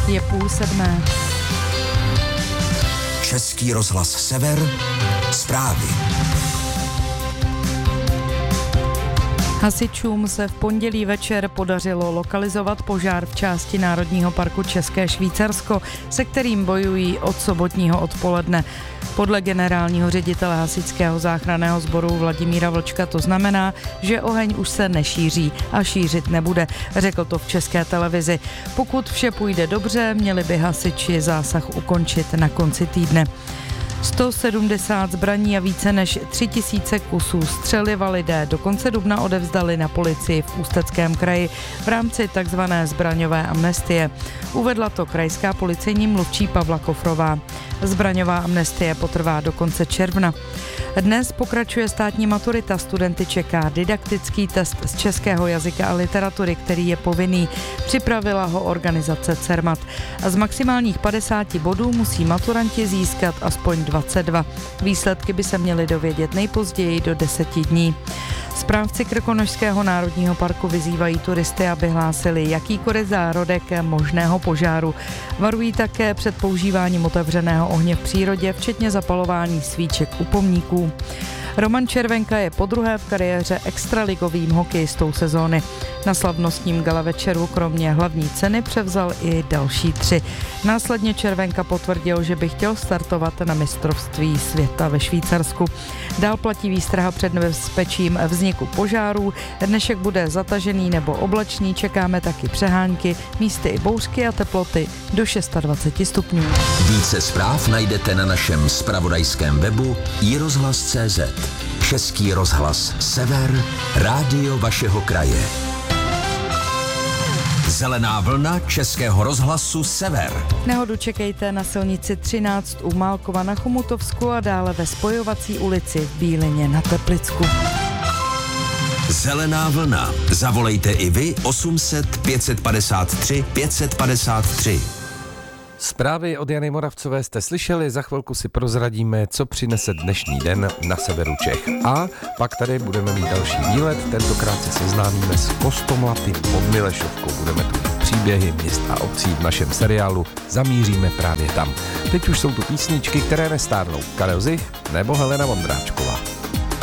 Je 6:30. Český rozhlas Sever, zprávy. Hasičům se v pondělí večer podařilo lokalizovat požár v části Národního parku České Švýcarsko, se kterým bojují od sobotního odpoledne. Podle generálního ředitele hasičského záchranného sboru Vladimíra Vlčka to znamená, že oheň už se nešíří a šířit nebude, řekl to v České televizi. Pokud vše půjde dobře, měli by hasiči zásah ukončit na konci týdne. 170 zbraní a více než 3000 kusů střeliva lidé do konce dubna odevzdali na policii v Ústeckém kraji v rámci takzvané zbraňové amnestie. Uvedla to krajská policejní mluvčí Pavla Kofrová. Zbraňová amnestie potrvá do konce června. Dnes pokračuje státní maturita. Studenty čeká didaktický test z českého jazyka a literatury, který je povinný. Připravila ho organizace Cermat. A z maximálních 50 bodů musí maturanti získat aspoň 22. Výsledky by se měly dovědět nejpozději do 10 dní. Správci Krkonošského národního parku vyzývají turisty, aby hlásili jakýkoliv zárodek možného požáru. Varují také před používáním otevřeného ohně v přírodě, včetně zapalování svíček u pomníků. Roman Červenka je podruhé v kariéře extraligovým hokejistou sezóny. Na slavnostním gala večeru kromě hlavní ceny převzal i další 3. Následně Červenka potvrdil, že by chtěl startovat na mistrovství světa ve Švýcarsku. Dál platí výstraha před nebezpečím vzniku požárů. Dnešek bude zatažený nebo oblačný, čekáme taky přehánky, místy i bouřky a teploty do 26 stupňů. Více zpráv najdete na našem zpravodajském webu iRozhlas.cz. Český rozhlas Sever, rádio vašeho kraje. Zelená vlna Českého rozhlasu Sever. Nehodu čekejte na silnici 13 u Málkova na Chomutovsku a dále ve spojovací ulici v Bílině na Teplicku. Zelená vlna. Zavolejte i vy 800 553 553. Zprávy od Jany Moravcové jste slyšeli, za chvilku si prozradíme, co přinese dnešní den na severu Čech. A pak tady budeme mít další výlet, tentokrát se seznámíme s Kostomlaty pod Milešovkou. Budeme tu mít příběhy měst a obcí v našem seriálu, zamíříme právě tam. Teď už jsou tu písničky, které nestárnou. Karel Zich nebo Helena Vondráčková.